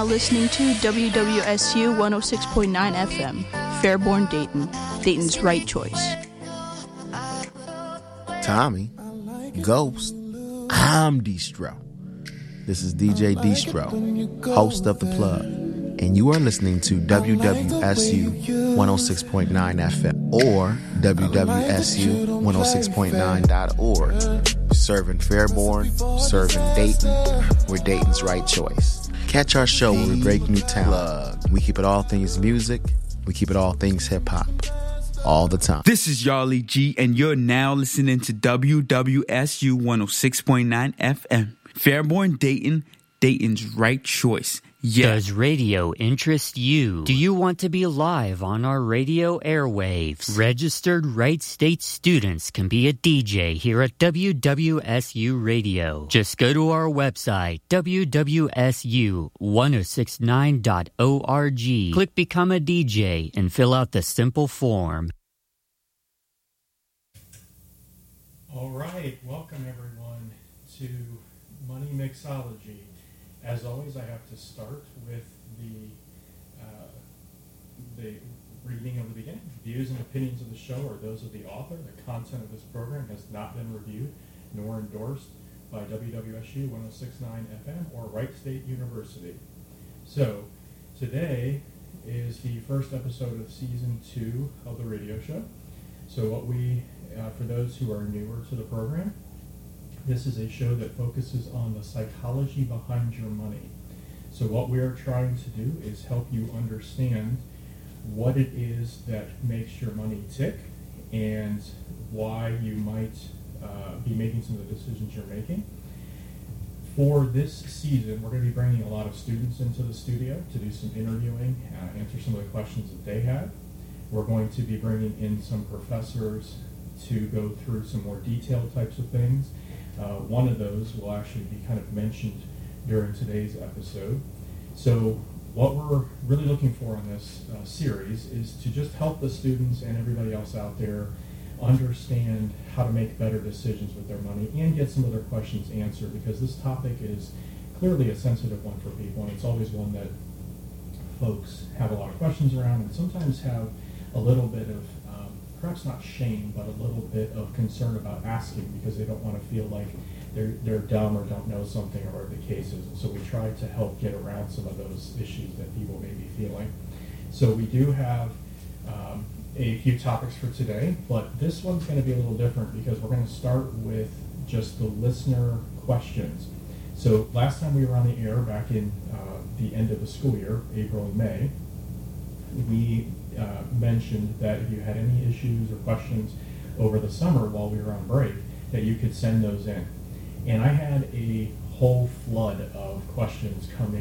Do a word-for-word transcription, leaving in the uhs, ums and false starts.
Listening to W W S U one oh six point nine F M, Fairborn, Dayton, Dayton's right choice. Tommy, Ghost, I'm Distro. This is D J Distro, host of The Plug, and you are listening to W W S U one oh six point nine F M or W W S U one oh six point nine dot org. Serving Fairborn, serving Dayton, we're Dayton's right choice. Catch our show where we break new talent. We keep it all things music. We keep it all things hip-hop. All the time. This is Yarly G, and you're now listening to W W S U one oh six point nine F M. Fairborn, Dayton, Dayton's right choice. Yeah. Does radio interest you? Do you want to be live on our radio airwaves? Registered Wright State students can be a D J here at W W S U Radio. Just go to our website, W W S U ten sixty-nine dot org. Click Become a D J and fill out the simple form. All right, welcome everyone to Money Mixology. As always, I have to start with the uh, the reading of the beginning. Views and opinions of the show are those of the author. The content of this program has not been reviewed nor endorsed by W W S U ten sixty-nine F M or Wright State University. So, today is the first episode of season two of the radio show. So what we, uh, for those who are newer to the program, this is a show that focuses on the psychology behind your money. So what we are trying to do is help you understand what it is that makes your money tick and why you might uh, be making some of the decisions you're making. For this season, we're going to be bringing a lot of students into the studio to do some interviewing, uh, answer some of the questions that they have. We're going to be bringing in some professors to go through some more detailed types of things. Uh, one of those will actually be kind of mentioned during today's episode. So what we're really looking for in this uh, series is to just help the students and everybody else out there understand how to make better decisions with their money and get some of their questions answered, because this topic is clearly a sensitive one for people, and it's always one that folks have a lot of questions around and sometimes have a little bit of perhaps not shame, but a little bit of concern about asking because they don't want to feel like they're they're dumb or don't know something, or whatever the case is. And so we try to help get around some of those issues that people may be feeling. So we do have um, a few topics for today, but this one's going to be a little different because we're going to start with just the listener questions. So last time we were on the air back in uh, the end of the school year, April and May, we Uh, mentioned that if you had any issues or questions over the summer while we were on break, that you could send those in. And I had a whole flood of questions come in.